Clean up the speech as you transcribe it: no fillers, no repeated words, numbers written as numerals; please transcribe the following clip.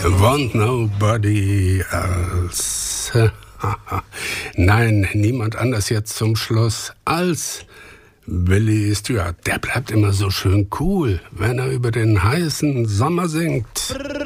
Want nobody else. Nein, niemand anders jetzt zum Schluss als Billy Stewart. Der bleibt immer so schön cool, wenn er über den heißen Sommer singt.